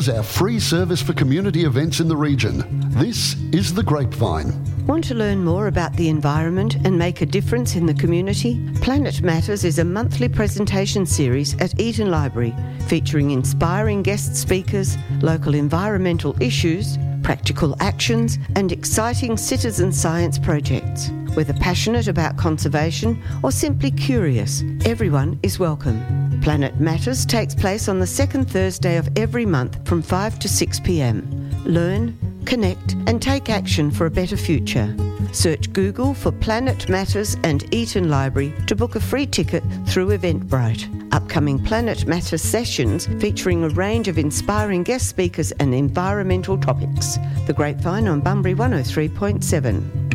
offers our free service for community events in the region. This is The Grapevine. Want to learn more about the environment and make a difference in the community? Planet Matters is a monthly presentation series at Eaton Library featuring inspiring guest speakers, local environmental issues, practical actions and exciting citizen science projects. Whether passionate about conservation or simply curious, everyone is welcome. Planet Matters takes place on the second Thursday of every month from 5 to 6 p.m. Learn, connect and take action for a better future. Search Google for Planet Matters and Eaton Library to book a free ticket through Eventbrite. Upcoming Planet Matters sessions featuring a range of inspiring guest speakers and environmental topics. The Grapevine on Bunbury 103.7.